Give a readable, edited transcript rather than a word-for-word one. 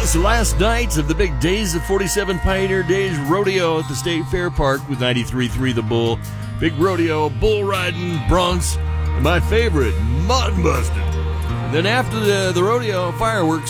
It's the last nights of the big Days of 47 Pioneer Days Rodeo at the State Fair Park with 93.3 The Bull. Big rodeo, bull riding, broncs, and my favorite, mud busting. Then after the rodeo, fireworks